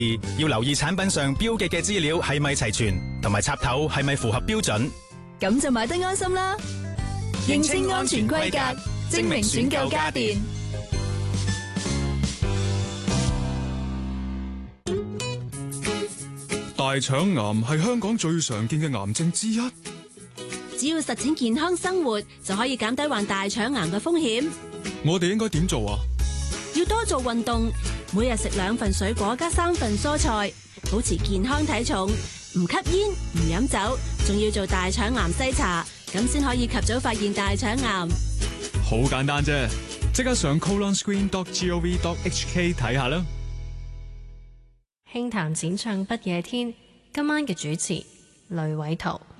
要留意產品上標記嘅資料係咪齊全，同埋插頭係咪符合標準， 咁就買得安心啦。認清安全規格，精明選購家電。 大腸癌係香港最常見嘅癌症之一。 只要實踐健康生活，就可以減低患大腸癌嘅風險。 我哋應該點做啊？ 要多做運動，每日食2份水果加3份蔬菜，保持健康體重，唔吸煙唔飲酒，仲要做大腸癌篩查，咁先可以及早發現大腸癌。 好簡單啫，即刻上 colonscreen.gov.hk 睇下啦。 輕談淺唱不夜天，今晚嘅主持雷偉圖。